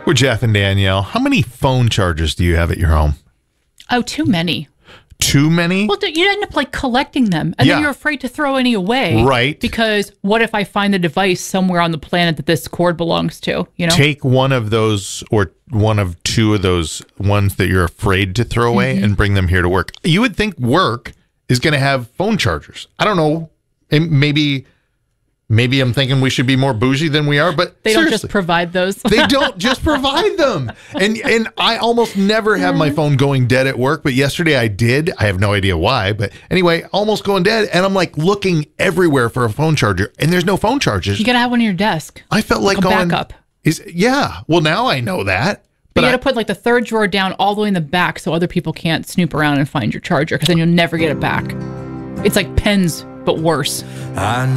We're Jeff and Danielle. How many phone chargers do you have at your home? Oh, too many. Too many? Well, you end up like collecting them, and then you're afraid to throw any away. Right. Because what if I find the device somewhere on the planet that this cord belongs to? You know. Take one of those or one of two of those ones that you're afraid to throw away and bring them here to work. You would think work is going to have phone chargers. I don't know. Maybe I'm thinking we should be more bougie than we are, but they don't just provide those. They don't just provide them. And I almost never have my phone going dead at work, but yesterday I did. I have no idea why, but anyway, almost going dead. And I'm like looking everywhere for a phone charger, and there's no phone chargers. You got to have one in your desk. I felt like going backup. Well, now I know that. But you got to put like the third drawer down all the way in the back so other people can't snoop around and find your charger, because then you'll never get it back. It's like pens, but worse.